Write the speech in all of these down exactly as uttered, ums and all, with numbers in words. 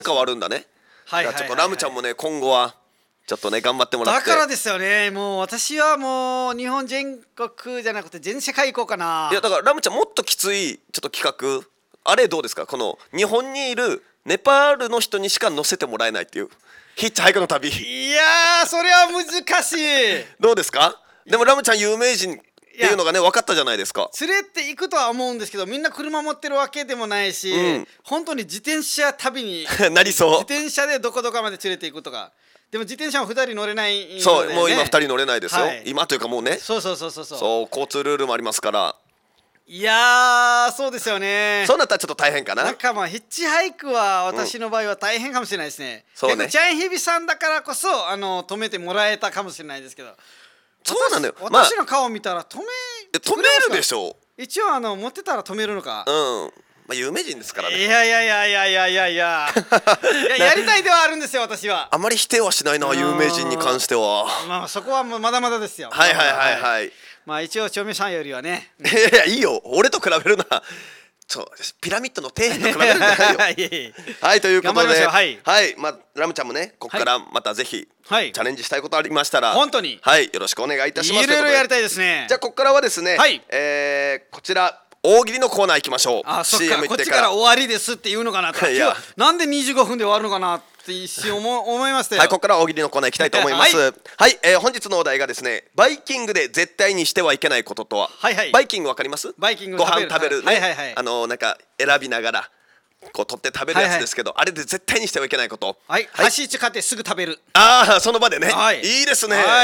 変わるんだね。 はいはいはいはい、 ちょっとラムちゃんもね今後はちょっとね頑張ってもらって。 だからですよね。もう私はもう日本全国じゃなくて全世界行こうかな。 いやだからラムちゃんもっときついちょっと企画あれどうですか。この日本にいるネパールの人にしか乗せてもらえないっていうヒッチハイクの旅。 いやーそれは難しいどうですか。でもラムちゃん有名人っていうのがね分かったじゃないですか。 連れて行くとは思うんですけど、みんな車持ってるわけでもないし、 うん、 本当に自転車旅になりそう。 自転車でどこどこまで連れて行くとか。でも自転車はふたり乗れないので、ね、 そうもう今ふたり乗れないですよ、はい、今というかもうね。 そうそうそうそうそうそう交通ルールもありますから。 いやーそうですよね。 そうなったらちょっと大変かな。 なんかまあヒッチハイクは私の場合は大変かもしれないですね、うん、そうね。ジャンヘビさんだからこそあの止めてもらえたかもしれないですけど。 そうなのよ。 私の顔見たら止め、 止めるでしょう。 一応あの持ってたら止めるのか。 うん、まあ、有名人ですからね。 いやいやいやいやいやいやいやいややりたいではあるんですよ私は。 あまり否定はしないな有名人に関しては。 まあそこはもうまだまだですよ。 はいはいはいはい。 まあ一応チョメさんよりはね。 いやいやいいよ俺と比べるな。そうピラミッドの底辺と比べるんじゃないよはいということで、はい、はい、まあラムちゃんもねここからまたぜひ、はい、チャレンジしたいことありましたら本当にはいよろしくお願いいたします。 いろいろやりたいですね。 じゃあここからはですね、はい、えー、こちら大喜利のコーナー行きましょう。 あ、そっか、こっちから終わりですって言うのかなと。いやなんでにじゅうごふんで終わるのかなって一瞬思思いましたよ。 はい、ここから大喜利のコーナー行きたいと思います。はい、はい、えー、本日のお題がですねバイキングで絶対にしてはいけないこととは。はいはい、バイキングわかります？バイキングご飯食べるね、はいはいはい、あのなんか選びながらこう取って食べるやつですけど、はいはい、あれで絶対にしてはいけないこと。はい、はい、箸一買ってすぐ食べる。ああその場でね、はい、いいですね、はい、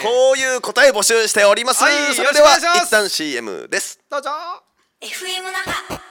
こういう答え募集しております。はい、それでは一旦 シーエム です。 どうぞ。 エフエム 那覇